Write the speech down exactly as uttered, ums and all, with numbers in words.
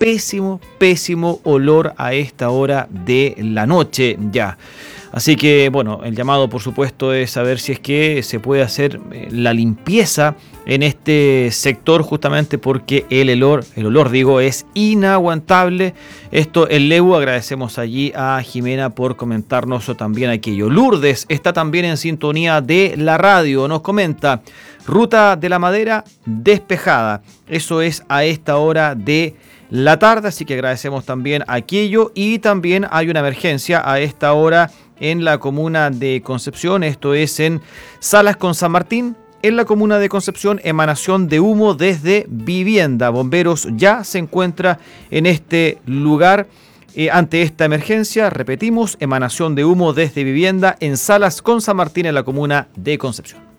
pésimo, pésimo olor a esta hora de la noche ya. Así que, bueno, el llamado, por supuesto, es saber si es que se puede hacer la limpieza en este sector, justamente porque el olor, el olor, digo, es inaguantable. Esto en Lehue. Agradecemos allí a Jimena por comentarnos también aquello. Lourdes está también en sintonía de la radio. Nos comenta, ruta de la Madera despejada. Eso es a esta hora de la tarde, así que agradecemos también aquello. Y también hay una emergencia a esta hora en la comuna de Concepción, esto es en Salas con San Martín. En la comuna de Concepción, emanación de humo desde vivienda. Bomberos ya se encuentra en este lugar eh, ante esta emergencia. Repetimos, emanación de humo desde vivienda en Salas con San Martín en la comuna de Concepción.